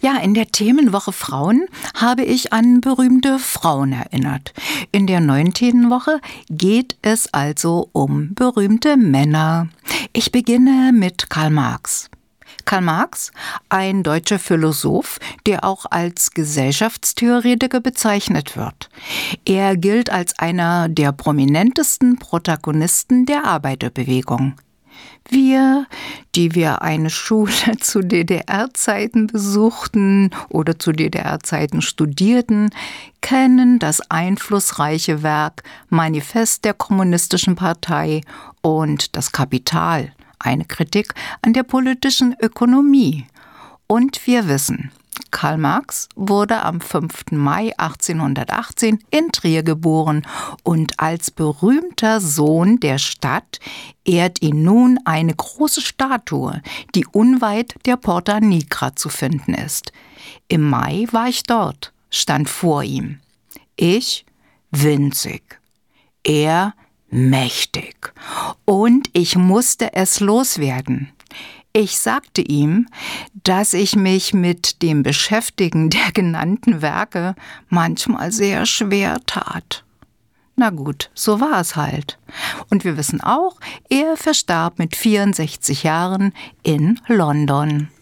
Ja, in der Themenwoche Frauen habe ich an berühmte Frauen erinnert. In der 9. Themenwoche geht es also um berühmte Männer. Ich beginne mit Karl Marx. Karl Marx, ein deutscher Philosoph, der auch als Gesellschaftstheoretiker bezeichnet wird. Er gilt als einer der prominentesten Protagonisten der Arbeiterbewegung. Wir, die wir eine Schule zu DDR-Zeiten besuchten oder zu DDR-Zeiten studierten, kennen das einflussreiche Werk Manifest der Kommunistischen Partei und das Kapital, eine Kritik an der politischen Ökonomie. Und wir wissen, Karl Marx wurde am 5. Mai 1818 in Trier geboren und als berühmter Sohn der Stadt ehrt ihn nun eine große Statue, die unweit der Porta Nigra zu finden ist. Im Mai war ich dort, stand vor ihm. Ich winzig, er mächtig. Und ich musste es loswerden. Ich sagte ihm, dass ich mich mit dem Beschäftigen der genannten Werke manchmal sehr schwer tat. Na gut, so war es halt. Und wir wissen auch, er verstarb mit 64 Jahren in London.